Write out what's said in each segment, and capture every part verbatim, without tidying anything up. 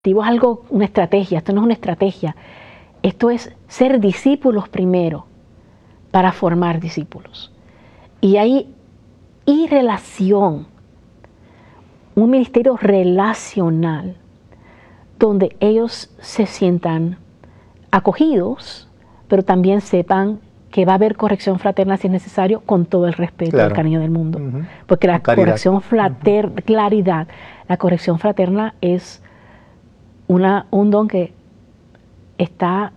Es algo, una estrategia, esto no es una estrategia, esto es ser discípulos primero para formar discípulos. Y hay y relación, un ministerio relacional, donde ellos se sientan acogidos, pero también sepan que va a haber corrección fraterna si es necesario, con todo el respeto Claro. y el cariño del mundo. Uh-huh. Porque la Caridad. corrección fraterna, uh-huh. claridad, la corrección fraterna es una, un don que está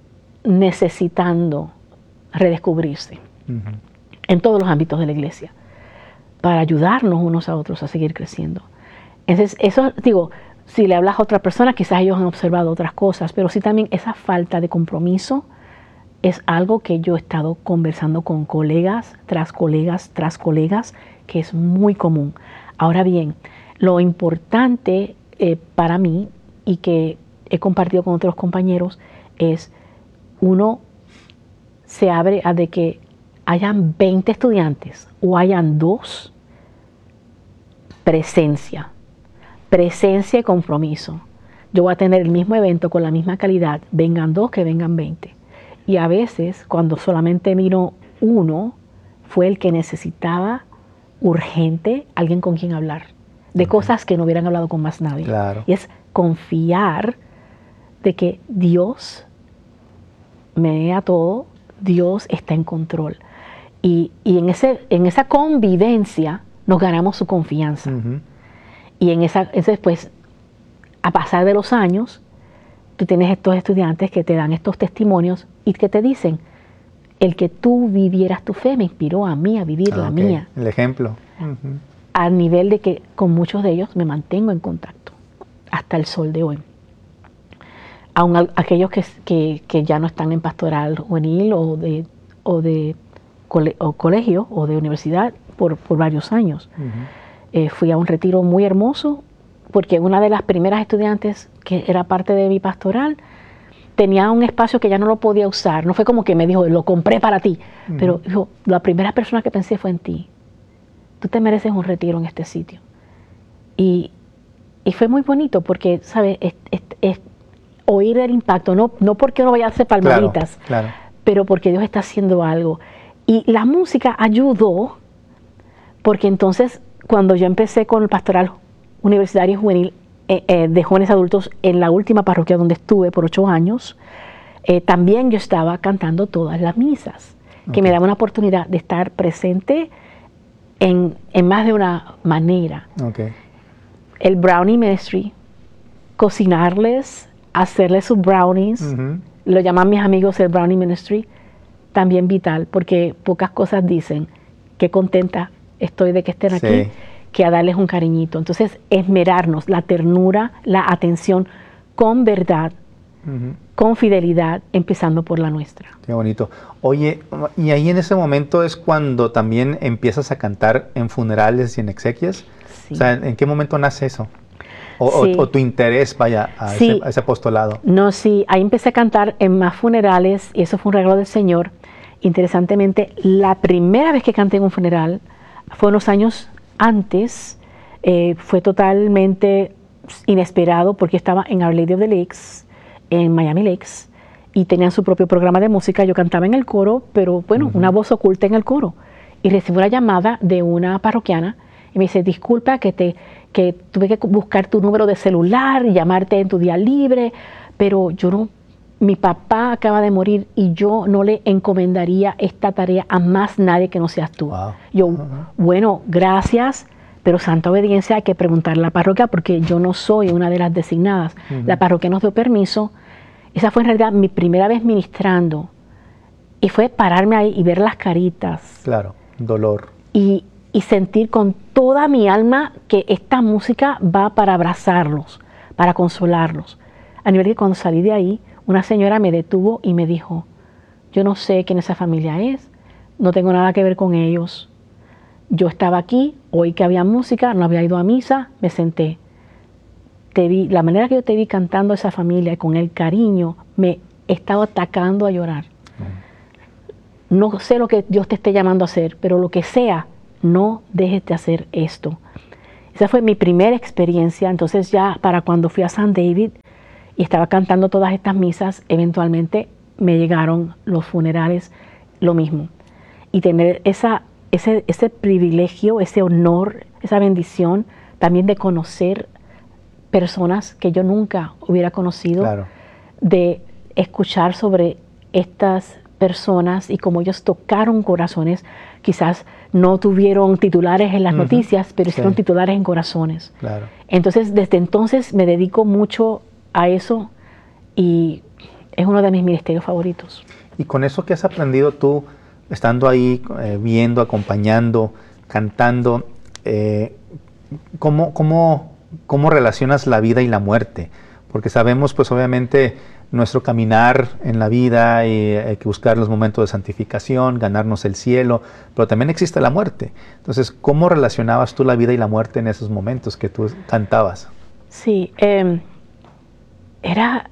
necesitando redescubrirse uh-huh. en todos los ámbitos de la iglesia, para ayudarnos unos a otros a seguir creciendo. Entonces, eso, digo, si le hablas a otra persona, quizás ellos han observado otras cosas, pero sí también esa falta de compromiso es algo que yo he estado conversando con colegas, tras colegas, tras colegas, que es muy común. Ahora bien, lo importante eh, para mí, y que he compartido con otros compañeros, es uno se abre a de que hayan veinte estudiantes o hayan dos, presencia, presencia y compromiso. Yo voy a tener el mismo evento con la misma calidad, vengan dos que vengan veinte. Y a veces, cuando solamente vino uno, fue el que necesitaba urgente alguien con quien hablar, de okay. cosas que no hubieran hablado con más nadie. Claro. Y es confiar de que Dios me da todo, Dios está en control. Y, y en, ese, en esa convivencia nos ganamos su confianza. Uh-huh. Y en esa, ese, pues, a pasar de los años, tú tienes estos estudiantes que te dan estos testimonios y que te dicen, el que tú vivieras tu fe me inspiró a mí a vivir ah, la okay. mía. El ejemplo. Uh-huh. Al nivel de que con muchos de ellos me mantengo en contacto hasta el sol de hoy. Aún a, aquellos que, que, que ya no están en pastoral juvenil o de, o de cole, o colegio o de universidad por, por varios años. Uh-huh. eh, fui a un retiro muy hermoso porque una de las primeras estudiantes que era parte de mi pastoral tenía un espacio que ya no lo podía usar. No fue como que me dijo, lo compré para ti. Uh-huh. Pero dijo, la primera persona que pensé fue en ti. Tú te mereces un retiro en este sitio. Y, y fue muy bonito porque, ¿sabes? Es, es, es oír el impacto, no, no porque uno vaya a hacer palmaditas, claro, claro. pero porque Dios está haciendo algo. Y la música ayudó porque entonces cuando yo empecé con el pastoral universitario juvenil eh, eh, de jóvenes adultos en la última parroquia donde estuve por ocho años, eh, también yo estaba cantando todas las misas, okay. que me daba una oportunidad de estar presente en, en más de una manera. Okay. El Brownie Ministry, cocinarles, hacerles sus brownies, uh-huh. lo llaman mis amigos el Brownie Ministry, también vital, porque pocas cosas dicen qué contenta estoy de que estén sí. aquí, que a darles un cariñito. Entonces, esmerarnos, la ternura, la atención con verdad, uh-huh. con fidelidad, empezando por la nuestra. Qué bonito. Oye, y ahí en ese momento es cuando también empiezas a cantar en funerales y en exequias. Sí. O sea, ¿en qué momento nace eso? O, sí. o, o tu interés, vaya, a, sí. ese, a ese apostolado. No, sí, ahí empecé a cantar en más funerales y eso fue un regalo del Señor. Interesantemente, la primera vez que canté en un funeral fue unos años antes, eh, fue totalmente inesperado porque estaba en Our Lady of the Lakes, en Miami Lakes, y tenían su propio programa de música. Yo cantaba en el coro, pero bueno, uh-huh. una voz oculta en el coro. Y recibí una llamada de una parroquiana y me dice, disculpa que te... que tuve que buscar tu número de celular, llamarte en tu día libre, pero yo no, mi papá acaba de morir y yo no le encomendaría esta tarea a más nadie que no seas tú. Wow. Yo, Uh-huh. bueno, gracias, pero santa obediencia hay que preguntarle a la parroquia porque yo no soy una de las designadas. Uh-huh. La parroquia nos dio permiso. Esa fue en realidad mi primera vez ministrando y fue pararme ahí y ver las caritas. Claro, dolor. Y y sentir con toda mi alma que esta música va para abrazarlos, para consolarlos. A nivel que cuando salí de ahí, una señora me detuvo y me dijo, yo no sé quién esa familia es, no tengo nada que ver con ellos. Yo estaba aquí, oí que había música, no había ido a misa, me senté. Te vi, la manera que yo te vi cantando a esa familia, con el cariño, me estaba atacando a llorar. Mm. No sé lo que Dios te esté llamando a hacer, pero lo que sea, no dejes de hacer esto. Esa fue mi primera experiencia. Entonces ya para cuando fui a San David y estaba cantando todas estas misas, eventualmente me llegaron los funerales, lo mismo. Y tener esa, ese, ese privilegio, ese honor, esa bendición también de conocer personas que yo nunca hubiera conocido, claro. De escuchar sobre estas personas y cómo ellos tocaron corazones. Quizás no tuvieron titulares en las uh-huh. noticias, pero hicieron sí. titulares en corazones. Claro. Entonces, desde entonces me dedico mucho a eso y es uno de mis ministerios favoritos. Y con eso que has aprendido tú, estando ahí, eh, viendo, acompañando, cantando, eh, ¿cómo, cómo, ¿cómo relacionas la vida y la muerte? Porque sabemos, pues obviamente, nuestro caminar en la vida, y hay que buscar los momentos de santificación, ganarnos el cielo, pero también existe la muerte. Entonces, ¿cómo relacionabas tú la vida y la muerte en esos momentos que tú cantabas? Sí, eh, era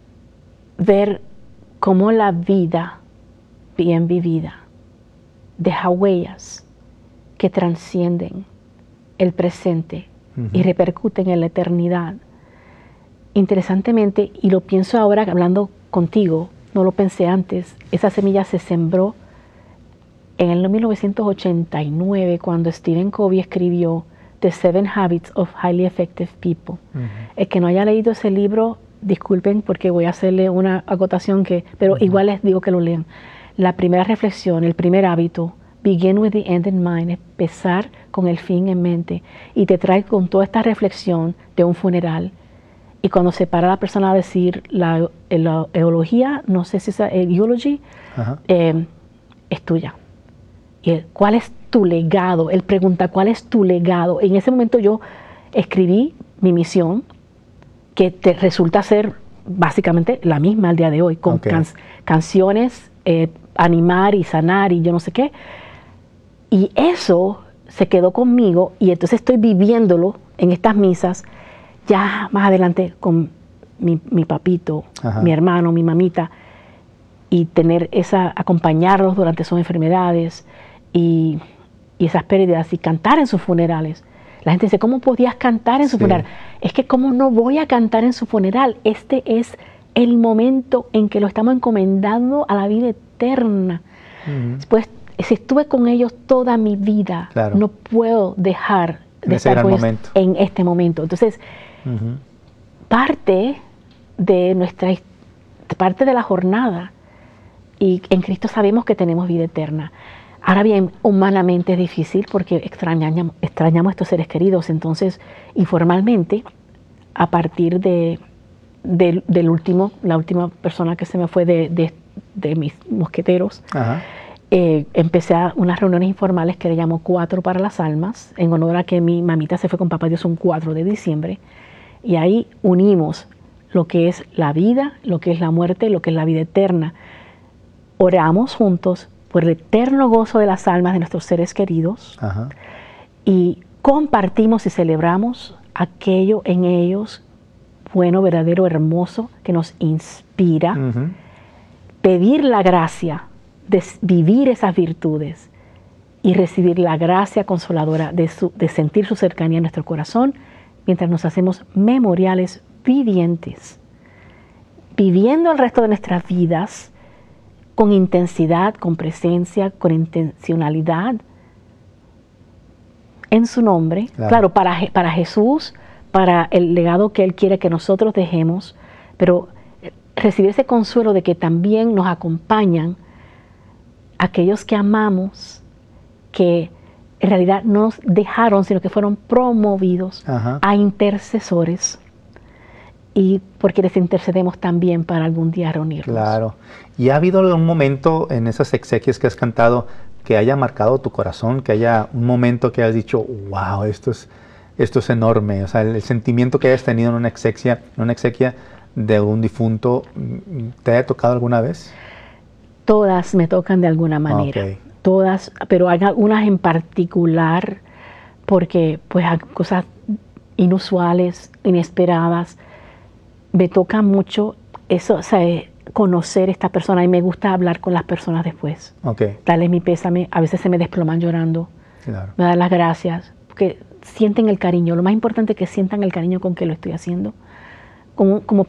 ver cómo la vida bien vivida deja huellas que trascienden el presente uh-huh. y repercuten en la eternidad. Interesantemente, y lo pienso ahora hablando contigo, no lo pensé antes, esa semilla se sembró en el mil novecientos ochenta y nueve cuando Stephen Covey escribió The Seven Habits of Highly Effective People. Uh-huh. El que no haya leído ese libro, disculpen porque voy a hacerle una acotación, que, pero uh-huh. igual les digo que lo lean. La primera reflexión, el primer hábito, begin with the end in mind, empezar con el fin en mente, y te trae con toda esta reflexión de un funeral. Y cuando se para la persona a decir la, la eulogía, no sé si es el eulogy, eh, es tuya. Y él, ¿cuál es tu legado? Él pregunta, ¿cuál es tu legado? En ese momento yo escribí mi misión, que te resulta ser básicamente la misma al día de hoy, con okay. can, canciones, eh, animar y sanar y yo no sé qué. Y eso se quedó conmigo y entonces estoy viviéndolo en estas misas. Ya más adelante con mi, mi papito, Ajá. mi hermano, mi mamita, y tener esa, acompañarlos durante sus enfermedades y, y esas pérdidas y cantar en sus funerales. La gente dice, ¿cómo podías cantar en su sí. funeral? Es que ¿cómo no voy a cantar en su funeral? Este es el momento en que lo estamos encomendando a la vida eterna. Uh-huh. Pues si estuve con ellos toda mi vida, claro. no puedo dejar de Ese estar con ellos momento. en este momento. Entonces, uh-huh. parte de nuestra parte de la jornada, y en Cristo sabemos que tenemos vida eterna. Ahora bien, humanamente es difícil porque extrañamos, extrañamos a estos seres queridos. Entonces, informalmente, a partir de, de del último, la última persona que se me fue de, de, de mis mosqueteros, Ajá. Eh, empecé a unas reuniones informales que le llamo Cuatro para las Almas, en honor a que mi mamita se fue con papá Dios un cuatro de diciembre, y ahí unimos lo que es la vida, lo que es la muerte, lo que es la vida eterna. Oramos juntos por el eterno gozo de las almas de nuestros seres queridos, Ajá. y compartimos y celebramos aquello en ellos bueno, verdadero, hermoso, que nos inspira, uh-huh. pedir la gracia de vivir esas virtudes y recibir la gracia consoladora de, su, de sentir su cercanía en nuestro corazón, mientras nos hacemos memoriales vivientes, viviendo el resto de nuestras vidas con intensidad, con presencia, con intencionalidad en su nombre, claro, claro para, para Jesús, para el legado que Él quiere que nosotros dejemos, pero recibir ese consuelo de que también nos acompañan aquellos que amamos, que en realidad no nos dejaron, sino que fueron promovidos Ajá. a intercesores, y porque les intercedemos también para algún día reunirnos. Claro. ¿Y ha habido algún momento en esas exequias que has cantado que haya marcado tu corazón, que haya un momento que hayas dicho, wow, esto es, esto es enorme? O sea, el, el sentimiento que hayas tenido en una exequia, en una exequia de un difunto, ¿te haya tocado alguna vez? Todas me tocan de alguna manera, okay. todas, pero hay algunas en particular porque pues hay cosas inusuales, inesperadas. Me toca mucho eso, o sea, conocer a esta persona, y me gusta hablar con las personas después. Okay. Darles mi pésame, a veces se me desploman llorando, claro. me dan las gracias, que sienten el cariño. Lo más importante es que sientan el cariño con que lo estoy haciendo. Como, como